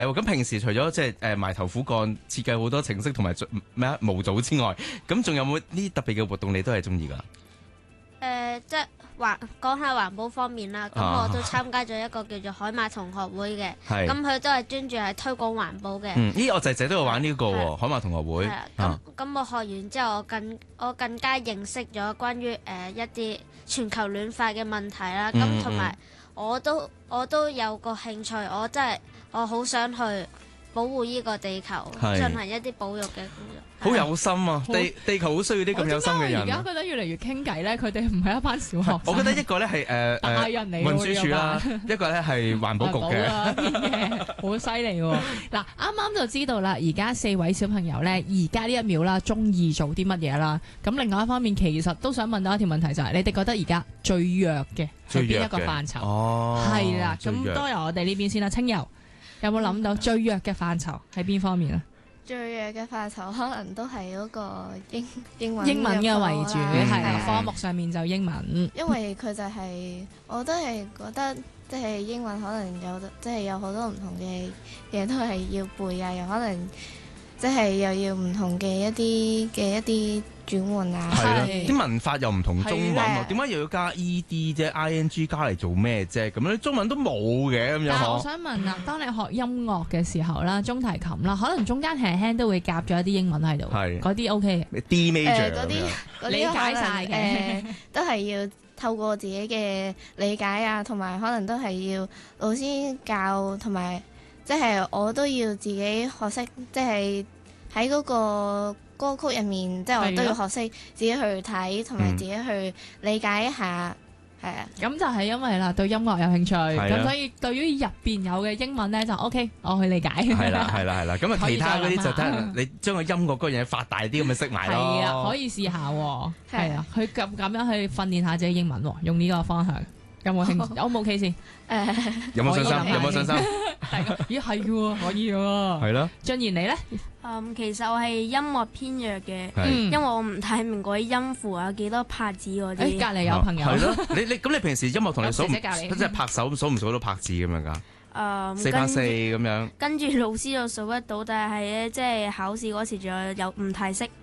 咁平時除咗即係埋頭苦幹設計好多程式同埋模組之外，咁仲有冇啲特別嘅活動你都係中意㗎？ 即係講下環保方面啦，咁我都參加咗一個叫做海馬同學會嘅，咁佢都係專注係推廣環保嘅。 我仔仔都有玩呢個喎，海馬同學會。 係啊，咁我學完之後，我更加認識咗關於一啲全球暖化嘅問題啦。咁同埋我都有個興趣，我好想去保護呢個地球，進行一啲保育嘅工作。 好有心啊！地球好需要啲咁有心嘅人。 而家覺得越嚟越傾偈咧，佢哋唔係一班小學生。 我覺得一個咧係大人嚟運輸署啦，一個咧係環保局嘅， 好犀利喎！嗱，啱啱就知道啦，而家4位小朋友咧，而家呢一秒啦，中意做啲乜嘢啦？咁另外一方面，其實都想問到一條問題，就係你哋覺得而家最弱嘅係邊一個範疇？係啦，咁都由我哋呢邊先啦。清柔有冇諗到最弱嘅範疇喺邊方面咧？ 最弱嘅範疇可能都係嗰個英文嘅為主，係啦，科目上面就英文。 因為佢就係，我都係覺得即係英文可能有好多唔同嘅嘢都係要背啊，又可能即係又要唔同嘅一啲轉換啊。 係啲文法又唔同中文喎，點解又要加 ed 啫 ？ing 加嚟做咩啫？咁樣中文都冇嘅咁樣。 但係我想問啊，當你學音樂嘅時候啦，中提琴啦，可能中間輕輕都會夾咗一啲英文喺度，嗰啲 OK 嘅。D major 嗰啲理解晒嘅， 都係要透過自己嘅理解啊，同埋可能都係要老師教，同埋即係我都要自己學識，即係喺嗰個歌曲入面，即係我都要學識自己去睇，同埋自己去理解一下，係啊。 咁就係因為啦，對音樂有興趣，咁所以對於入邊有嘅英文咧就 OK，我去理解。係啦。咁啊，其他嗰啲就睇你將個音樂嗰樣嘢發大啲，咁咪識埋咯。 係啊，可以試下喎。係啊，去咁樣去訓練下自己英文喎，用呢個方向。有冇興趣？有冇 OK 先？ 有冇信心？有冇信心？ 咦，係喎，可以喎。係咯。俊賢你咧？ 其實我係音樂偏弱嘅，因為我唔太明嗰啲音符啊，幾多拍子嗰啲。 隔離有朋友。係咯。 你平時音樂同你數，即係拍手數唔數到拍子咁樣㗎？4x4咁樣。跟住老師就數得到，但係咧即係考試嗰時仲有唔太識。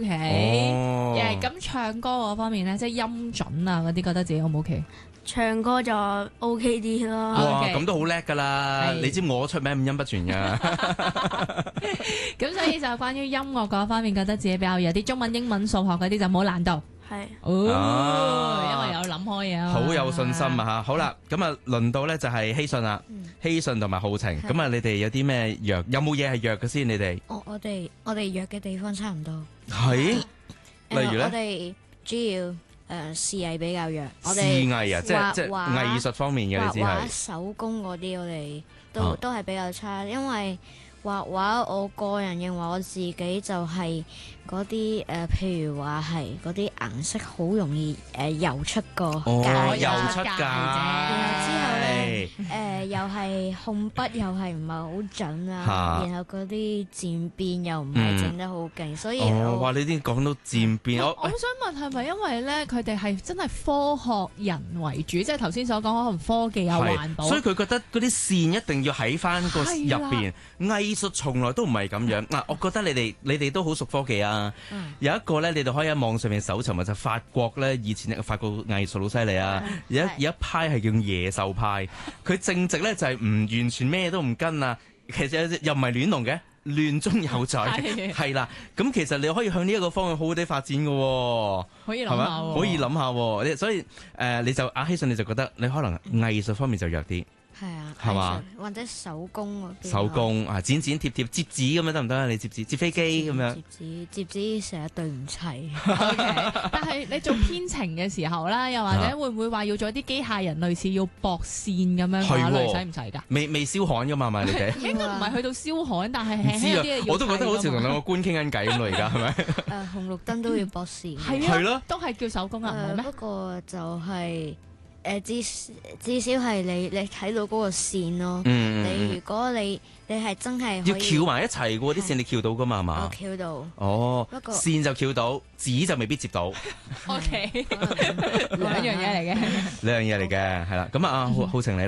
OK。咁唱歌嗰方面咧，即係音準啊嗰啲，覺得自己 O 唔 OK？ 唱歌就 OK 啲咯。 哇，咁都好叻㗎啦！你知我出名五音不全㗎。 咁所以就關於音樂嗰方面，覺得自己比較弱啲，中文、英文、數學嗰啲就冇難度。 係。 因為有諗開嘢啊。 好有信心啊嚇！好啦，咁啊輪到咧就係希信啦，希信同埋浩晴。咁啊，你哋有啲咩弱？有冇嘢係弱嘅先？你哋？ 我哋弱嘅地方差唔多。 係。例如咧？ 我哋主要。視藝比較弱，我哋視藝啊，即係藝術方面嘅，你知係畫畫手工嗰啲，我哋都係比較差，因為畫畫，我個人認為我自己就係嗰啲譬如話係嗰啲顏色好容易油出個界， 油出界， 然後之後咧又係控筆又係唔係好準啊，然後嗰啲漸變又唔係整得好勁，所以哇！你啲講到漸變， 我想問係咪因為咧佢哋係真係科學人為主，即係頭先所講可能科技有環保， 所以佢覺得嗰啲線一定要喺翻個入邊，藝術從來都唔係咁樣。嗱，我覺得你哋都好熟科技啊。有一個咧，你哋可以喺網上面搜尋，就法國咧，以前嘅法國藝術好犀利啊！有一派係叫野獸派，佢正直咧就係唔完全咩都唔跟啊，其實又唔係亂龍嘅，亂中有在，係啦。咁其實你可以向呢一個方向好好地發展嘅， 可以諗下， 可以諗下。所以你就阿希信你就覺得你可能藝術方面就弱啲。 係啊， 係嘛？ 或者手工嗰邊。 手工啊，剪貼貼，摺紙咁樣得唔得啊？你摺紙、摺飛機咁樣。 摺紙成日對唔齊。 但係你做編程嘅時候啦，又或者會唔會話要做啲機械人，類似要駁線咁樣嘅類使唔使㗎？ 未燒焊㗎嘛，你哋？ 應該唔係去到燒焊，但係唔知啊，我都覺得好似同兩個官傾緊偈咁咯，而家係咪？ 紅綠燈都要駁線。 係咯，都係叫手工啊，唔係咩？ 不過就係。至少係你睇到嗰個線咯。你如果你係真係要翹埋一齊嘅啲線，你翹到噶嘛係嘛？ 翹到。 哦，線就翹到，紙就未必接到。 OK，兩樣嘢嚟嘅。 兩樣嘢嚟嘅，係啦。咁啊，浩晴你咧？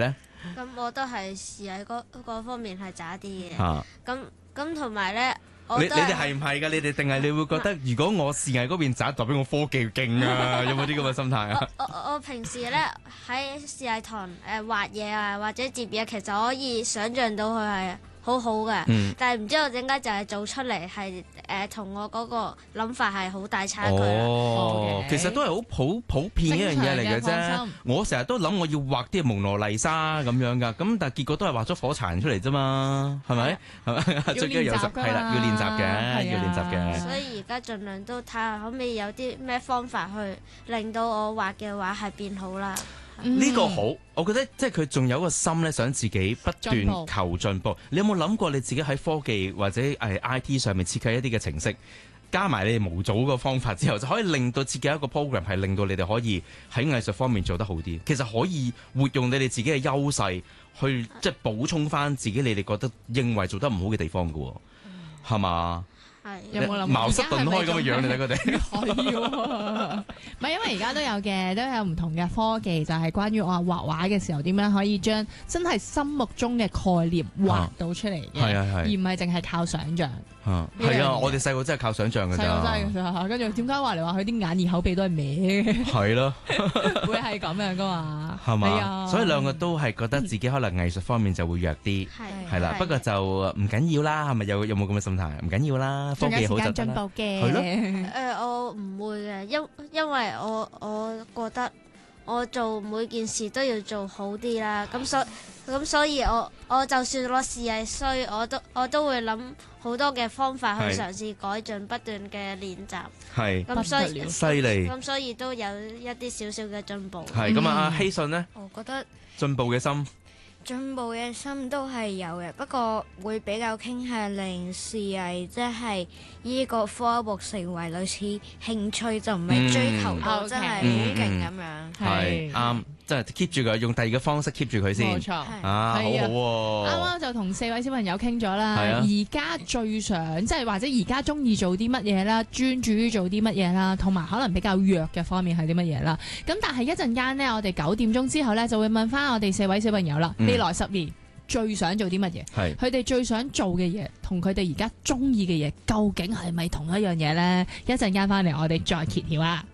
咁我都係視藝嗰方面係渣啲嘅。 嚇咁同埋咧，我你都哋係唔係㗎？你哋定係你會覺得，如果我視藝嗰邊渣，代表我科技勁啊？有冇啲咁嘅心態啊？ 我平時咧喺視藝堂畫嘢啊，或者摺嘢，其實可以想像到佢係好好嘅，但係唔知我點解就係做出嚟係同我嗰個諗法係好大差距啦。 哦，其實都係好普遍一樣嘢嚟嘅正常嘅放啫心。 我成日都諗我要畫啲蒙羅麗莎咁樣㗎，咁但係結果都係畫咗火柴人出嚟啫嘛，係咪？係咪？最緊要有係啦，要練習嘅，要練習嘅。 所以而家盡量都睇下可唔可以有啲咩方法去令到我畫嘅畫係變好啦。 呢個好，我覺得即係佢仲有個心咧，想自己不斷求進步。你有冇諗過你自己喺科技或者IT 上面設計一啲嘅程式，加埋你哋模組個方法之後，就可以令到設計一個 program 係令到你哋可以喺藝術方面做得好啲。其實可以活用你哋自己嘅優勢，去即係補充翻自己你哋覺得認為做得唔好嘅地方㗎喎，係嘛？ 有冇諗茅塞頓開咁嘅樣你睇佢哋？ 係喎，唔係因為而家都有嘅，都有唔同嘅科技，就係關於我話畫畫嘅時候點樣可以將真係心目中嘅概念畫到出嚟嘅，而唔係淨係靠想像。 係啊，我哋細個真係靠想像㗎咋。 細個真係㗎咋，跟住點解話嚟話去啲眼耳口鼻都係歪嘅？ 係咯， 會係咁樣㗎嘛？ 係嘛？所以兩個都係覺得自己可能藝術方面就會弱啲，係啦。不過就唔緊要啦，係咪有冇咁嘅心態？唔緊要啦，科技好就得啦。係咯。 我唔會嘅，因為我覺得我做每件事都要做好啲啦。咁所以我就算我視藝衰，我都會諗好多嘅方法去嘗試改進，不斷嘅練習。 係咁所以犀利。 咁所以都有一啲少少嘅進步。 係咁啊，阿希信呢？ 我覺得進步嘅心。 進步嘅心都係有嘅，不過會比較傾向令視藝即係依個科目成為類似興趣，就唔係追求到真係好勁咁樣。 係啱，即係 keep 住佢，用第二個方式 keep 住佢先。 冇錯， 好好喎。 啱啱就同4位小朋友傾咗啦，而家最想即係或者而家中意做啲乜嘢啦，專注於做啲乜嘢啦，同埋可能比較弱嘅方面係啲乜嘢啦。咁但係一陣間呢，我哋9點鐘之後呢，就會問翻我哋4位小朋友啦。未來10年最想做啲乜嘢？係佢哋最想做嘅嘢，同佢哋而家中意嘅嘢，究竟係咪同一樣嘢呢？一陣間翻嚟，我哋再揭曉啊！